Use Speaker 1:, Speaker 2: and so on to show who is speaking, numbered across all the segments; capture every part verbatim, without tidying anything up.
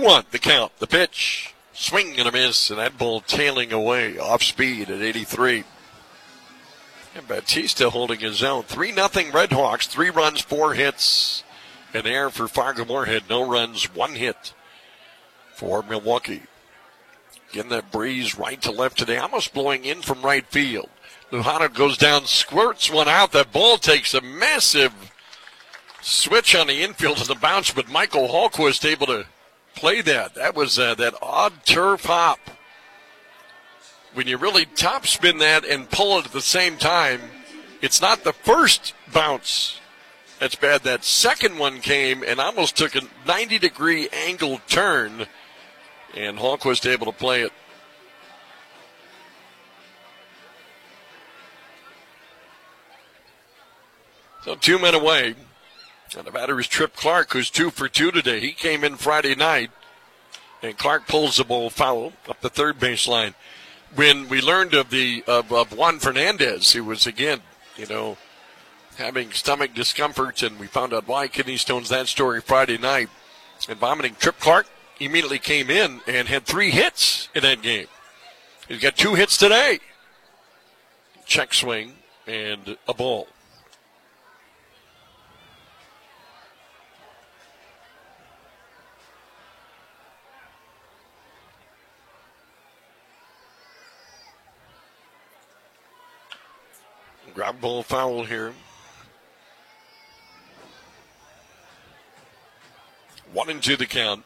Speaker 1: one, the count. The pitch, swing and a miss, and that ball tailing away off speed at eighty-three. And Bautista holding his own. three nothing Redhawks, three runs, four hits. An error for Fargo-Moorhead, no runs, one hit for Milwaukee. Getting that breeze right to left today, almost blowing in from right field. Lujano goes down, squirts one out. That ball takes a massive switch on the infield to the bounce, but Michael Hallquist able to play that. That was uh, that odd turf hop. When you really top spin that and pull it at the same time, it's not the first bounce that's bad. That second one came and almost took a ninety degree angle turn, and Hallquist able to play it. So two men away. And the batter is Trip Clark, who's two for two today. He came in Friday night, and Clark pulls the ball foul up the third baseline. When we learned of the of, of Juan Fernandez, who was, again, you know, having stomach discomforts, and we found out why, kidney stones, that story Friday night, and vomiting. Trip Clark immediately came in and had three hits in that game. He's got two hits today. Check swing and a ball. Ground ball foul here. One and two the count.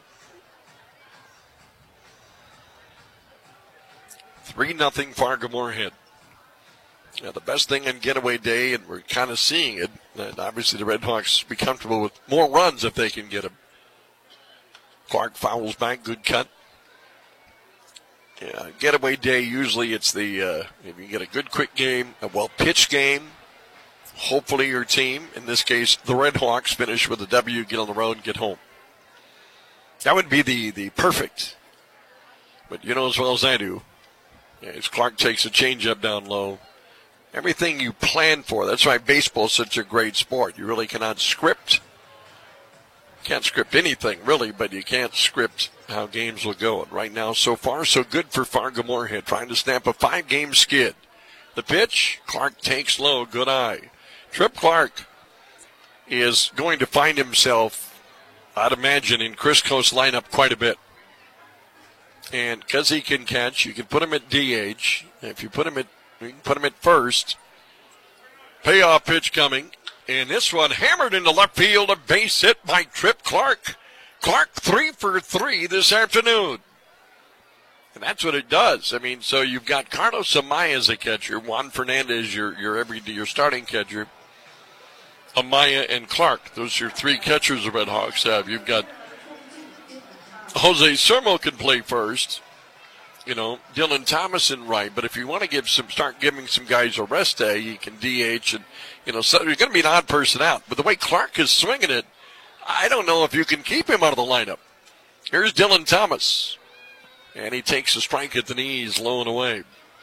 Speaker 1: Three nothing Fargo-Moorhead. Yeah, the best thing on getaway day, and we're kind of seeing it. And obviously the Redhawks be comfortable with more runs if they can get them. Clark fouls back, good cut. Yeah, getaway day, usually it's the, uh, if you get a good quick game, a well-pitched game, hopefully your team, in this case, the Redhawks, finish with a W, get on the road, and get home. That would be the, the perfect. But you know as well as I do, as Clark takes a changeup down low, everything you plan for, that's why baseball is such a great sport. You really cannot script. Can't script anything, really, but you can't script how games will go. And right now, so far, so good for Fargo-Moorhead, trying to snap a five-game skid. The pitch, Clark takes low, good eye. Trip Clark is going to find himself, I'd imagine, in Chris Coast's lineup quite a bit. And because he can catch, you can put him at D H. If you put him at, you can put him at first. Payoff pitch coming. And this one hammered into left field, a base hit by Trip Clark. Clark three for three this afternoon. And that's what it does. I mean, so you've got Carlos Amaya as a catcher, Juan Fernandez, your your every your starting catcher, Amaya and Clark. Those are your three catchers the Redhawks have. You've got Jose Sermo can play first. You know, Dylan Thomas in right, but if you want to give some, start giving some guys a rest day, you can D H, and you know, so you're going to be an odd person out. But the way Clark is swinging it, I don't know if you can keep him out of the lineup. Here's Dylan Thomas, and he takes a strike at the knees, low and away.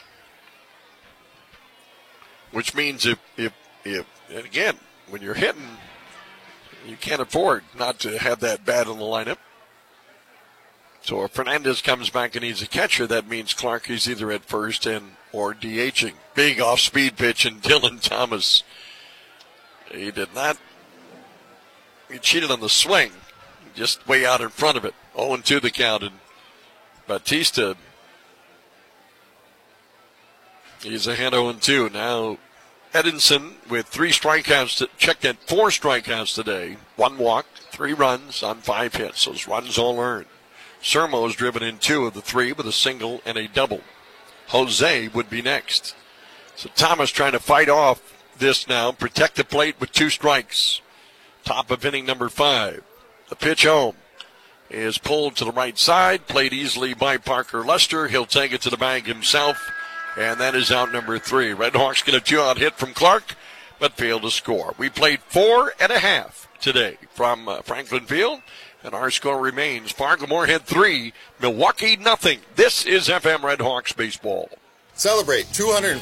Speaker 1: Which means if if if and again, when you're hitting, you can't afford not to have that bat in the lineup. So if Fernandez comes back and needs a catcher, that means Clark is either at first and or DHing. Big off-speed pitch, and Dylan Thomas, he did not, he cheated on the swing, just way out in front of it. oh and two the count, and Bautista, he's ahead oh and two. Now Edinson with three strikeouts, to, checked at four strikeouts today. One walk, three runs on five hits. Those runs all earned. Sermo has driven in two of the three with a single and a double. Jose would be next. So Thomas trying to fight off this now, protect the plate with two strikes. Top of inning number five. The pitch home is pulled to the right side, played easily by Parker Lester. He'll take it to the bag himself, and that is out number three. Redhawks get a two-out hit from Clark, but failed to score. We played four and a half today from uh, Franklin Field. And our score remains Fargo-Moorhead three, Milwaukee nothing. This is F M Redhawks baseball.
Speaker 2: Celebrate two hundred